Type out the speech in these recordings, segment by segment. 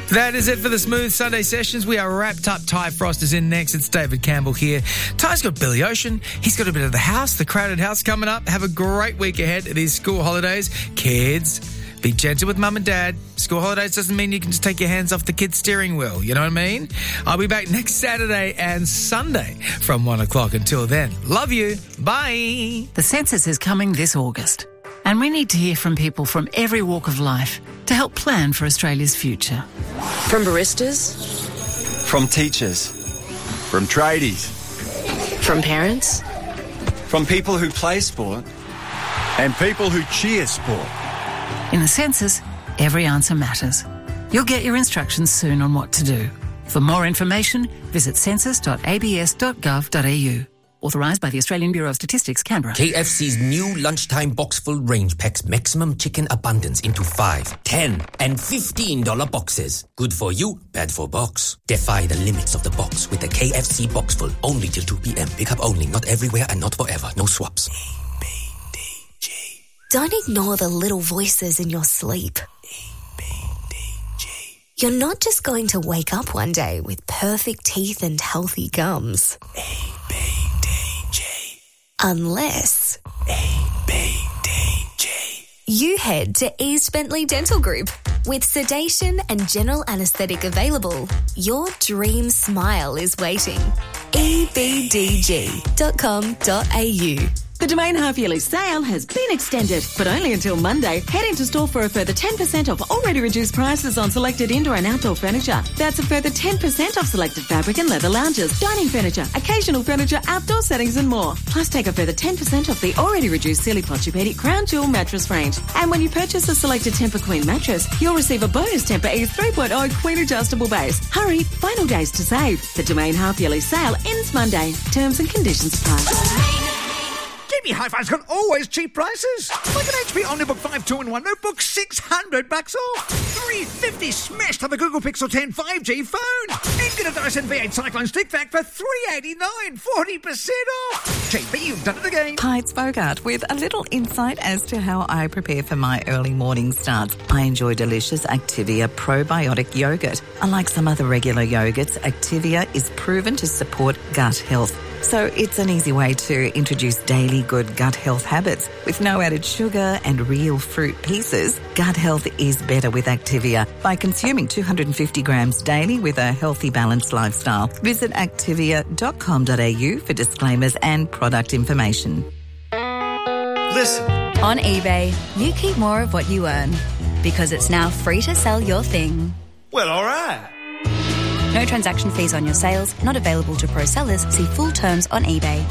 That is it for the Smooth Sunday sessions. We are wrapped up. Ty Frost is in next. It's David Campbell here. Ty's got Billy Ocean. He's got a bit of the house, the crowded house coming up. Have a great week ahead of these school holidays. Kids, be gentle with mum and dad. School holidays doesn't mean you can just take your hands off the kid's steering wheel. You know what I mean? I'll be back next Saturday and Sunday from 1 o'clock. Until then, love you. Bye. The census is coming this August, and we need to hear from people from every walk of life to help plan for Australia's future. From baristas, from teachers, from tradies, from parents, from people who play sport, and people who cheer sport. In the census, every answer matters. You'll get your instructions soon on what to do. For more information, visit census.abs.gov.au. Authorised by the Australian Bureau of Statistics, Canberra. KFC's new lunchtime box-full range packs maximum chicken abundance into 5, 10 and $15 boxes. Good for you, bad for box. Defy the limits of the box with the KFC box-full. Only till 2 p.m. Pick up only, not everywhere and not forever. No swaps. EBDG. Don't ignore the little voices in your sleep. EBDG. You're not just going to wake up one day with perfect teeth and healthy gums. EBDG. Unless EBDG. you head to East Bentley Dental Group. With sedation and general anaesthetic available, your dream smile is waiting. ebdg.com.au. The Domain half-yearly sale has been extended, but only until Monday. Head into store for a further 10% off already reduced prices on selected indoor and outdoor furniture. That's a further 10% off selected fabric and leather lounges, dining furniture, occasional furniture, outdoor settings and more. Plus take a further 10% off the already reduced Sealy Posturepedic Crown Jewel mattress range. And when you purchase a selected Tempur Queen mattress, you'll receive a bonus Tempur Ease 3.0 Queen adjustable base. Hurry, final days to save. The Domain half-yearly sale ends Monday. Terms and conditions apply. GB Hi-Fi's got always cheap prices. Like an HP OmniBook 5 2-in-1 notebook, $600 off. $350 smashed on the Google Pixel 10 5G phone. And get a Dyson V8 Cyclone Stick Vac for $389, 40% off. GB, you've done it again. Hi, it's Bogart with a little insight as to how I prepare for my early morning starts. I enjoy delicious Activia probiotic yogurt. Unlike some other regular yogurts, Activia is proven to support gut health. So it's an easy way to introduce daily good gut health habits. With no added sugar and real fruit pieces, gut health is better with Activia by consuming 250 grams daily with a healthy, balanced lifestyle. Visit activia.com.au for disclaimers and product information. Listen. On eBay, you keep more of what you earn because it's now free to sell your thing. Well, all right. No transaction fees on your sales, not available to pro sellers. See full terms on eBay.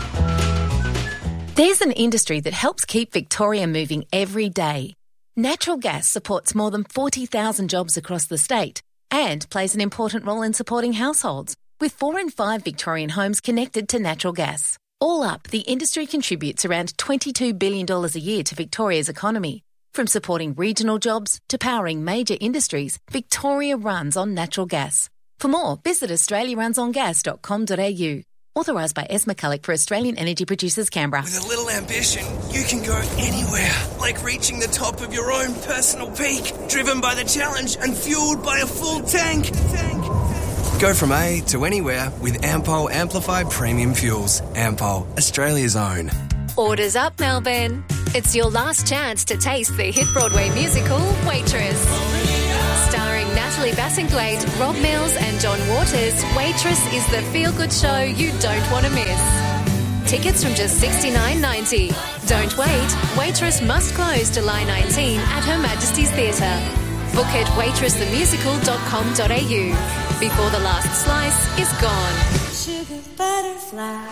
There's an industry that helps keep Victoria moving every day. Natural gas supports more than 40,000 jobs across the state and plays an important role in supporting households, with 4 in 5 Victorian homes connected to natural gas. All up, the industry contributes around $22 billion a year to Victoria's economy. From supporting regional jobs to powering major industries, Victoria runs on natural gas. For more, visit australiarunsongas.com.au. Authorised by S. McCulloch for Australian Energy Producers, Canberra. With a little ambition, you can go anywhere. Like reaching the top of your own personal peak. Driven by the challenge and fuelled by a full tank. Go from A to anywhere with Ampol Amplified Premium Fuels. Ampol, Australia's own. Orders up, Melbourne. It's your last chance to taste the hit Broadway musical, Waitress. Starring Natalie Bassingthwaighte, Rob Mills and John Waters, Waitress is the feel-good show you don't want to miss. Tickets from just $69.90. Don't wait. Waitress must close July 19 at Her Majesty's Theatre. Book at waitressthemusical.com.au before the last slice is gone. Sugar butterfly.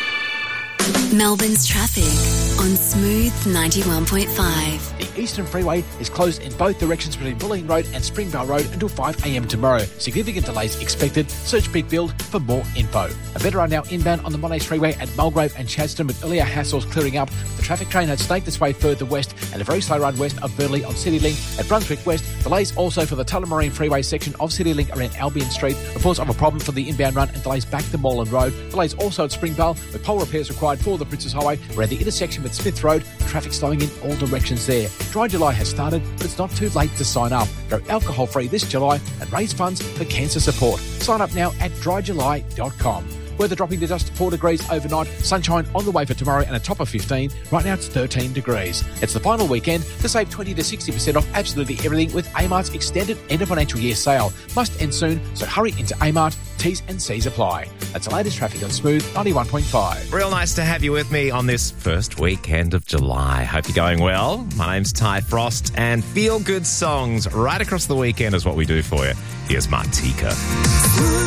Melbourne's traffic on Smooth 91.5. The Eastern Freeway is closed in both directions between Bulleen Road and Springvale Road until 5 a.m. tomorrow. Significant delays expected. Search Big Build for more info. A better are now inbound on the Monash Freeway at Mulgrave and Chadstone with earlier hassles clearing up. The traffic train had snaked its way further west and a very slow run west of Burnley on CityLink. At Brunswick West, delays also for the Tullamarine Freeway section of CityLink around Albion Street. Reports of a problem for the inbound run and delays back to Moreland Road. Delays also at Springvale with pole repairs required for before the Princess Highway, around the intersection with Smith Road. Traffic slowing in all directions there. Dry July has started, but it's not too late to sign up. Go alcohol-free this July and raise funds for cancer support. Sign up now at dryjuly.com. Weather dropping to just 4 degrees overnight. Sunshine on the way for tomorrow and a top of 15. Right now it's 13 degrees. It's the final weekend to save 20 to 60% off absolutely everything with Amart's extended end of financial year sale. Must end soon, so hurry into Amart. T's and C's apply. That's the latest traffic on Smooth 91.5. Real nice to have you with me on this first weekend of July. Hope you're going well. My name's Ty Frost, and feel-good songs right across the weekend is what we do for you. Here's Martika.